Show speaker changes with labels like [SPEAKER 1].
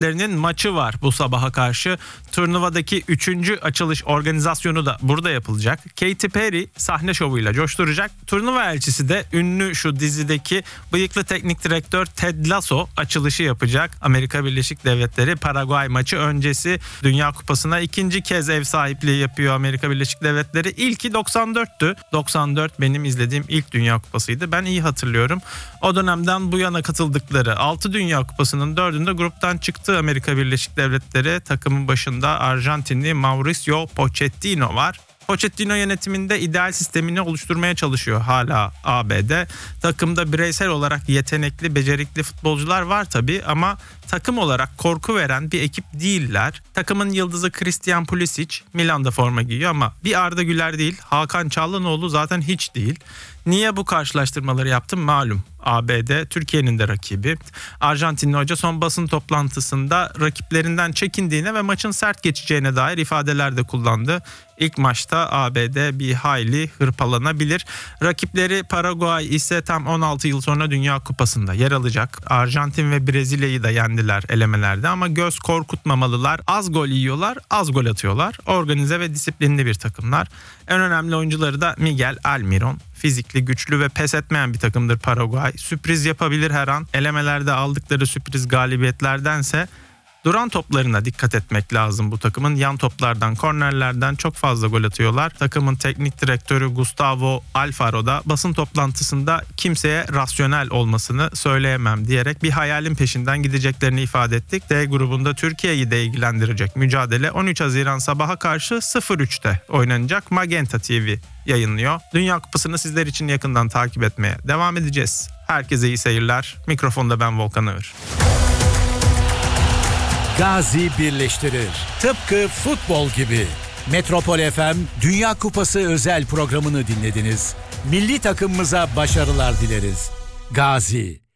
[SPEAKER 1] Devletleri'nin maçı var bu sabaha karşı. Turnuvadaki 3. açılış organizasyonu da burada yapılacak. Katy Perry sahne şovuyla coşturacak. Turnuva elçisi de ünlü şu dizideki bıyıklı teknik direktör Ted Lasso açılışı yapacak. Amerika Birleşik Devletleri Paraguay maçı öncesi Dünya Kupası'na ikinci kez ev sahipliği yapıyor Amerika Birleşik Devletleri. İlki 94'tü. 94 benim izlediğim ilk Dünya Kupası'ydı. Ben iyi hatırlıyorum. O dönemden bu yana katıldıkları 6 Dünya Kupası'nın 4'ünde gruptan çıktı Amerika Birleşik Devletleri. Takımın başında Arjantinli Mauricio Pochettino var. Pochettino yönetiminde ideal sistemini oluşturmaya çalışıyor hala ABD. Takımda bireysel olarak yetenekli, becerikli futbolcular var tabii ama takım olarak korku veren bir ekip değiller. Takımın yıldızı Christian Pulisic Milan'da forma giyiyor ama bir Arda Güler değil, Hakan Çalhanoğlu zaten hiç değil. Niye bu karşılaştırmaları yaptım malum. ABD Türkiye'nin de rakibi. Arjantinli hoca son basın toplantısında rakiplerinden çekindiğine ve maçın sert geçeceğine dair ifadeler de kullandı. İlk maçta ABD bir hayli hırpalanabilir. Rakipleri Paraguay ise tam 16 yıl sonra Dünya Kupası'nda yer alacak. Arjantin ve Brezilya'yı da yendiler elemelerde ama göz korkutmamalılar. Az gol yiyorlar, az gol atıyorlar. Organize ve disiplinli bir takımlar. En önemli oyuncuları da Miguel Almiron. Fizikli, güçlü ve pes etmeyen bir takımdır Paraguay. Sürpriz yapabilir her an. Elemelerde aldıkları sürpriz galibiyetlerdense duran toplarına dikkat etmek lazım bu takımın. Yan toplardan, kornerlerden çok fazla gol atıyorlar. Takımın teknik direktörü Gustavo Alfaro da basın toplantısında kimseye rasyonel olmasını söyleyemem diyerek bir hayalin peşinden gideceklerini ifade ettik. D grubunda Türkiye'yi de ilgilendirecek mücadele 13 Haziran sabaha karşı 03'te oynanacak. Magenta TV yayınlıyor. Dünya Kupası'nı sizler için yakından takip etmeye devam edeceğiz. Herkese iyi seyirler. Mikrofonda ben Volkan Ağır.
[SPEAKER 2] Gazi birleştirir. Tıpkı futbol gibi. Metropol FM Dünya Kupası özel programını dinlediniz. Milli takımımıza başarılar dileriz. Gazi.